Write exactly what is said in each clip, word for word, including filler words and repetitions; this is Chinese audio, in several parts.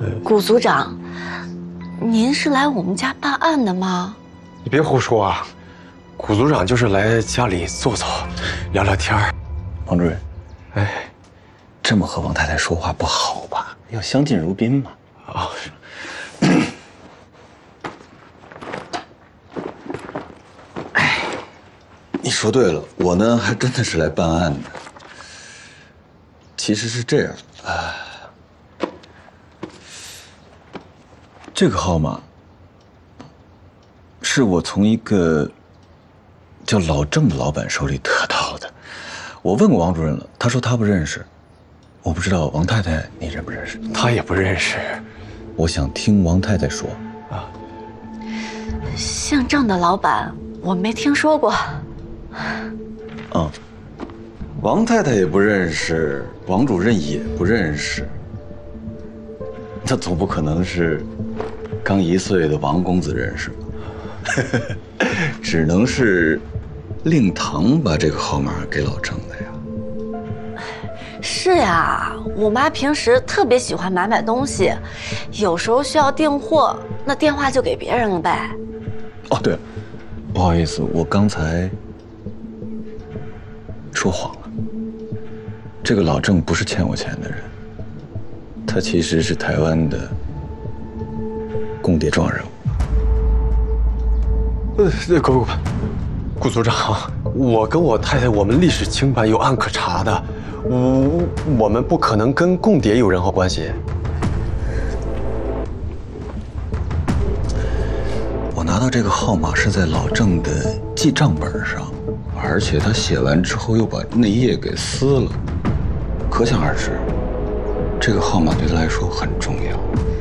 谷组长，您是来我们家办案的吗？ 你别胡说啊！谷组长就是来家里坐坐，聊聊天儿。 王主任， 哎， 这么和王太太说话不好吧？要相敬如宾嘛。 啊、 哦。哎，你说对了，我呢还真的是来办案的。其实是这样啊。这个号码是我从一个叫老郑的老板手里得到的。我问过王主任了，他说他不认识。我不知道王太太你认不认识？ 他也不认识。 我想听王太太说。 啊， 姓郑的老板我没听说过。 嗯，王太太也不认识，王主任也不认识。那总不可能是刚一岁的王公子认识吧？只能是令堂把这个号码给老郑的呀。 是呀，我妈平时特别喜欢买买东西，有时候需要订货，那电话就给别人了呗。 哦，对了，不好意思，我刚才说谎了。这个老郑不是欠我钱的人，他其实是台湾的共谍状人物。 呃，不不不，顾组长，我跟我太太我们历史清白，有案可查的，我我们不可能跟共谍有任何关系。 我拿到这个号码是在老郑的记账本上，而且他写完之后又把那页给撕了，可想而知，这个号码对他来说很重要。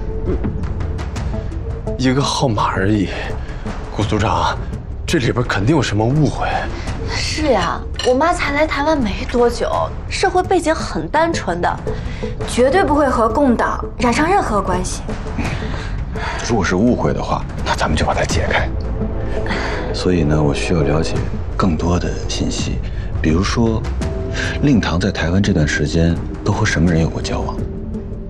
一个号码而已，顾组长，这里边肯定有什么误会。 是呀，我妈才来台湾没多久，社会背景很单纯的， 绝对不会和共党染上任何关系。 如果是误会的话，那咱们就把它解开。所以呢，我需要了解更多的信息，比如说，令堂在台湾这段时间都和什么人有过交往？